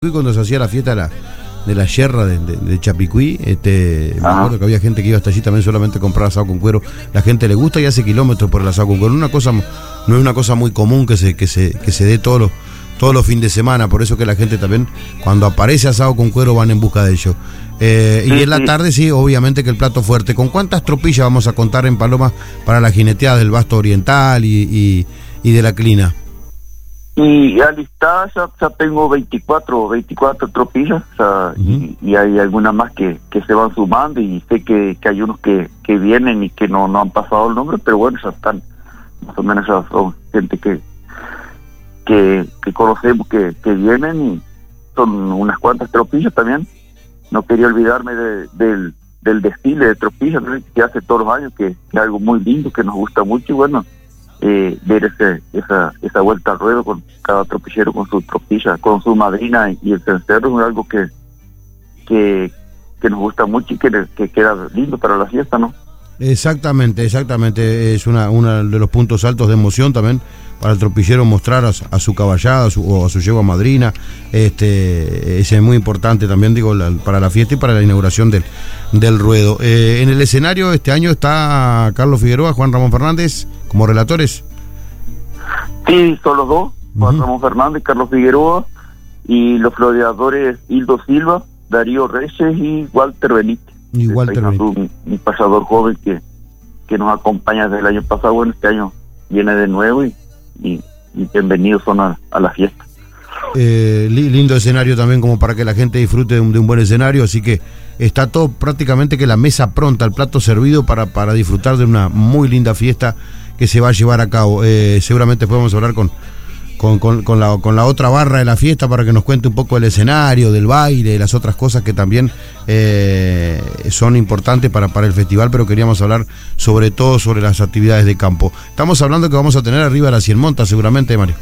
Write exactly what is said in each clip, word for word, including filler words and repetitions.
Cuando se hacía la fiesta de la, de la yerra de, de, de Chapicuí, este, me acuerdo que había gente que iba hasta allí también solamente a comprar asado con cuero. La gente le gusta y hace kilómetros por el asado con cuero. Una cosa, no es una cosa muy común que se, que se, que se dé todos los, todos los fines de semana. Por eso que la gente también, cuando aparece asado con cuero, van en busca de ello. Eh, sí, y en la sí. tarde, sí, obviamente que el plato fuerte. ¿Con cuántas tropillas vamos a contar en Paloma para la jineteada del Basto Oriental y, y, y de la Clina? Y alistadas ya, ya tengo veinticuatro tropillas, o sea, uh-huh. y, y hay algunas más que, que se van sumando, y sé que, que hay unos que, que vienen y que no, no han pasado el nombre, pero bueno, ya están, más o menos ya son gente que que, que conocemos que, que vienen, y son unas cuantas tropillas también. No quería olvidarme de, del, del desfile de tropillas, ¿no?, que hace todos los años, que, que es algo muy lindo, que nos gusta mucho, y bueno, Eh, ver ese, esa esa vuelta al ruedo con cada tropillero con su tropilla, con su madrina y el cencerro, es algo que que, que nos gusta mucho y que, que queda lindo para la fiesta, ¿no? Exactamente, exactamente, es una uno de los puntos altos de emoción también para el tropillero, mostrar a, a su caballada a su, o a su yegua madrina. Este ese es muy importante también, digo, la, para la fiesta y para la inauguración del, del ruedo. Eh, en el escenario este año está Carlos Figueroa, Juan Ramón Fernández como relatores. Sí, son los dos, Juan uh-huh. Ramón Fernández, Carlos Figueroa, y los floreadores Hildo Silva, Darío Reyes y Walter Benítez. Y Walter Benítez. Un, un pasador joven que, que nos acompaña desde el año pasado. Bueno, este año viene de nuevo y, y, y bienvenidos son a, a la fiesta. Eh, lindo escenario también, como para que la gente disfrute de un, de un buen escenario, así que está todo prácticamente que la mesa pronta, el plato servido para, para disfrutar de una muy linda fiesta que se va a llevar a cabo. Eh, seguramente podemos hablar con, con, con, con, la, con la otra barra de la fiesta para que nos cuente un poco del escenario, del baile, de las otras cosas que también eh, son importantes para, para el festival, pero queríamos hablar sobre todo sobre las actividades de campo. Estamos hablando que vamos a tener arriba las cien montas seguramente, Mario.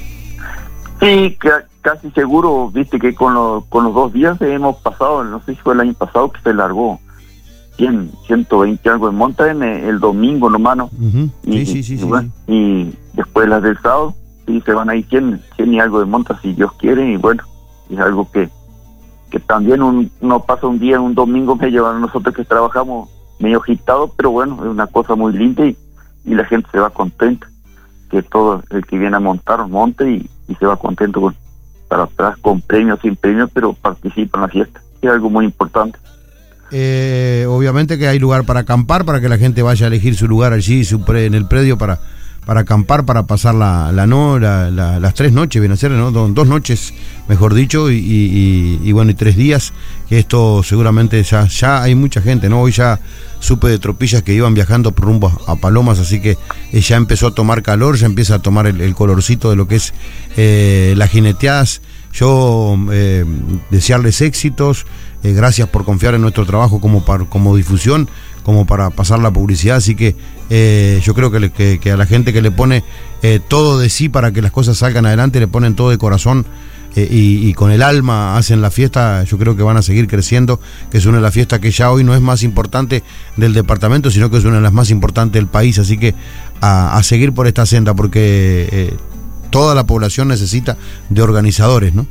Sí, que, casi seguro, viste que con, lo, con los dos días hemos pasado, no sé si fue el año pasado que se largó cien, ciento veinte algo de monta en el, el domingo nomás, ¿no? Uh-huh. y, sí, sí, sí, y, sí, bueno, sí. Y después las del sábado, sí, se van ahí cien, cien y algo de monta si Dios quiere, y bueno, es algo que que también un, uno pasa un día, un domingo me llevan a nosotros que trabajamos medio agitados, pero bueno, es una cosa muy linda, y, y la gente se va contenta, que todo el que viene a montar, monte y, y se va contento con, para atrás, con premios, sin premios, pero participa en la fiesta, es algo muy importante. Eh, obviamente que hay lugar para acampar, para que la gente vaya a elegir su lugar allí, su pre, en el predio para, para acampar, para pasar la, la no, la, la, las tres noches, viene a ser, ¿no? Dos, dos noches, mejor dicho, y, y, y bueno, y tres días, que esto seguramente ya, ya hay mucha gente, ¿no? Hoy ya supe de tropillas que iban viajando por rumbo a, a Palomas, así que eh, ya empezó a tomar calor, ya empieza a tomar el, el colorcito de lo que es eh, las jineteadas. Yo eh, desearles éxitos, eh, gracias por confiar en nuestro trabajo como, para, como difusión, como para pasar la publicidad, así que eh, yo creo que, le, que, que a la gente que le pone eh, todo de sí para que las cosas salgan adelante, le ponen todo de corazón eh, y, y con el alma hacen la fiesta, yo creo que van a seguir creciendo, que es una de las fiestas que ya hoy no es más importante del departamento, sino que es una de las más importantes del país, así que a, a seguir por esta senda, porque eh, toda la población necesita de organizadores, ¿no?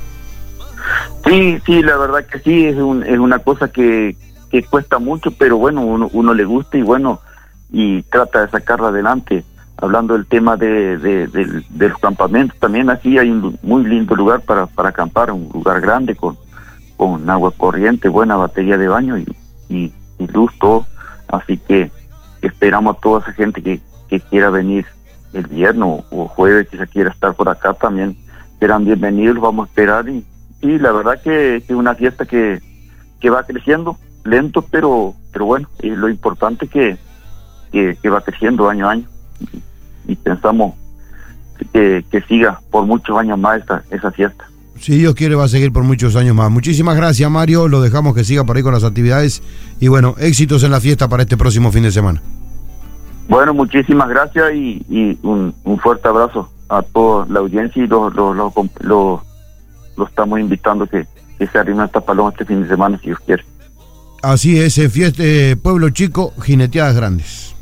Sí, sí, la verdad que sí, es, un, es una cosa que, que cuesta mucho, pero bueno, uno, uno le gusta y bueno, y trata de sacarla adelante. Hablando del tema de, de, de, de los campamentos, también aquí hay un muy lindo lugar para, para acampar, un lugar grande con, con agua corriente, buena batería de baño y, y, y luz, todo. Así que esperamos a toda esa gente que, que quiera venir el viernes o, o jueves, que se quiera estar por acá, también serán bienvenidos, vamos a esperar. Y, y la verdad que es una fiesta que, que va creciendo, lento, pero pero bueno, y lo importante es que, que, que va creciendo año a año, y, y pensamos que, que siga por muchos años más esta, esa fiesta. Si Dios quiere va a seguir por muchos años más. Muchísimas gracias, Mario, lo dejamos que siga por ahí con las actividades, y bueno, éxitos en la fiesta para este próximo fin de semana. Bueno, muchísimas gracias y, y un, un fuerte abrazo a toda la audiencia, y los lo, lo, lo, lo, lo estamos invitando que, que se arrimen a esta Paloma este fin de semana, si Dios quiere. Así es, fiesta, eh, Pueblo Chico, jineteadas grandes.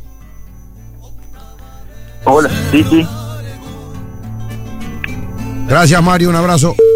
Hola, sí, sí. Gracias, Mario, un abrazo.